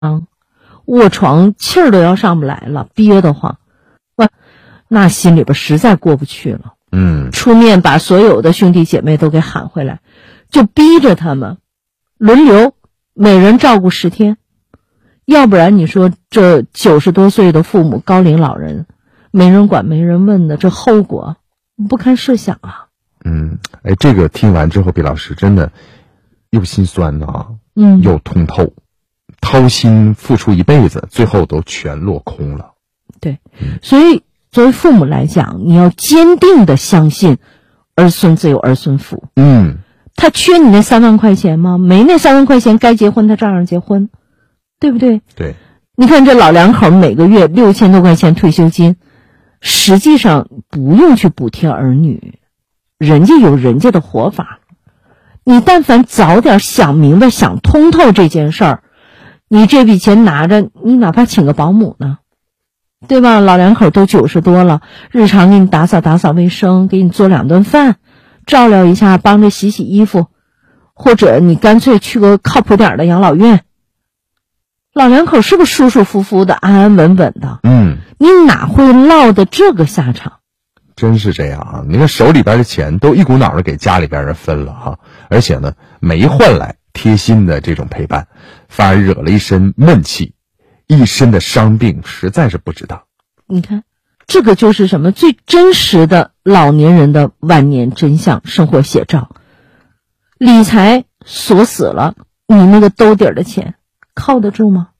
卧床气儿都要上不来了，憋得慌，那心里边实在过不去了。出面把所有的兄弟姐妹都给喊回来，就逼着他们轮流每人照顾10天，要不然你说这90多岁的父母高龄老人没人管没人问的，这后果不堪设想啊。 这个听完之后，毕老师真的又心酸啊，又通透，掏心付出一辈子，最后都全落空了。 对，所以作为父母来讲，你要坚定的相信儿孙自有儿孙福。他缺你那3万块钱吗？没那3万块钱，该结婚他照样结婚，对不对？ 对。 你看这老两口每个月6000多块钱退休金，实际上不用去补贴儿女，人家有人家的活法。你但凡早点想明白想通透这件事儿，你这笔钱拿着，你哪怕请个保姆呢，对吧？老两口都90多了，日常给你打扫打扫卫生，给你做2顿饭，照料一下，帮着洗洗衣服，或者你干脆去个靠谱点的养老院，老两口是不是舒舒服服的安安稳稳的？你哪会落得这个下场？ 真是这样啊！你看手里边的钱都一股脑的给家里边人分了哈，而且呢没换来贴心的这种陪伴，反而惹了一身闷气，一身的伤病，实在是不值当。 你看这个就是什么？最真实的老年人的晚年真相生活写照。理财锁死了，你那个兜底儿的钱靠得住吗？